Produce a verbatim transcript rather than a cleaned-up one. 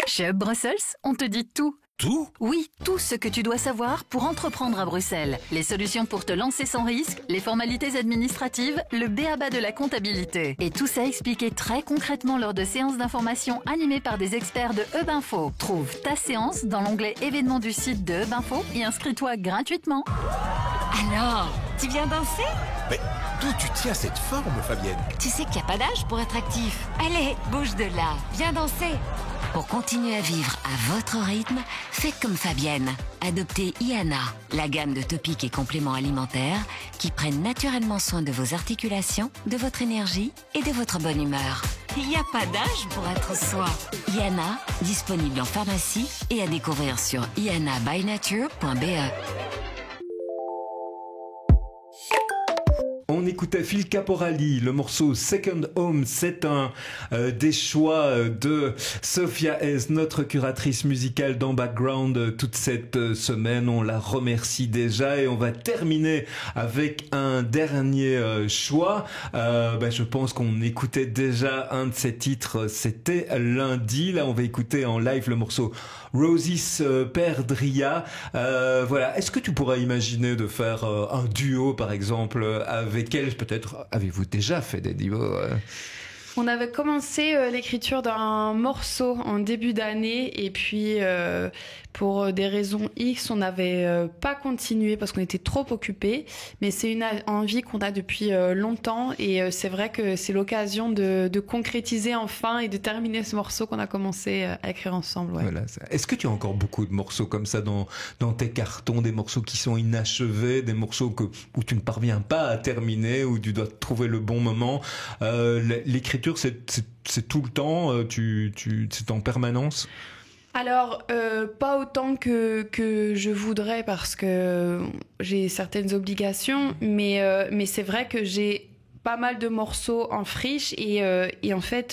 Chez Hub Brussels, on te dit tout. Tout ? Oui, tout ce que tu dois savoir pour entreprendre à Bruxelles. Les solutions pour te lancer sans risque, les formalités administratives, le b a ba de la comptabilité. Et tout ça expliqué très concrètement lors de séances d'information animées par des experts de Hub Info. Trouve ta séance dans l'onglet événements du site de Hub Info et inscris-toi gratuitement. Alors, tu viens danser ? Mais d'où tu tiens cette forme, Fabienne ? Tu sais qu'il n'y a pas d'âge pour être actif. Allez, bouge de là, viens danser. Pour continuer à vivre à votre rythme, faites comme Fabienne. Adoptez Iana, la gamme de topiques et compléments alimentaires qui prennent naturellement soin de vos articulations, de votre énergie et de votre bonne humeur. Il n'y a pas d'âge pour être soi. Iana, disponible en pharmacie et à découvrir sur iana by nature point b e. On écoutait Phil Caporali, le morceau Second Home, c'est un euh, des choix de Sophia S, notre curatrice musicale dans Background euh, toute cette euh, semaine. On la remercie déjà et on va terminer avec un dernier euh, choix. Euh, ben, je pense qu'on écoutait déjà un de ses titres, c'était lundi. Là, on va écouter en live le morceau Roses euh, Perdria. Euh, voilà. Est-ce que tu pourrais imaginer de faire euh, un duo, par exemple, avec Avec elle, peut-être, avez-vous déjà fait des duos euh... On avait commencé euh, l'écriture d'un morceau en début d'année et puis euh, pour des raisons X, on n'avait euh, pas continué parce qu'on était trop occupés. Mais c'est une a- envie qu'on a depuis euh, longtemps et euh, c'est vrai que c'est l'occasion de, de concrétiser enfin et de terminer ce morceau qu'on a commencé euh, à écrire ensemble. Ouais. Voilà, ça. Est-ce que tu as encore beaucoup de morceaux comme ça dans, dans tes cartons, des morceaux qui sont inachevés, des morceaux que, où tu ne parviens pas à terminer, où tu dois trouver le bon moment euh, l'écriture C'est, c'est, c'est tout le temps, tu, tu, c'est en permanence? Alors, euh, pas autant que, que je voudrais parce que j'ai certaines obligations, mais, euh, mais c'est vrai que j'ai pas mal de morceaux en friche et, euh, et en fait,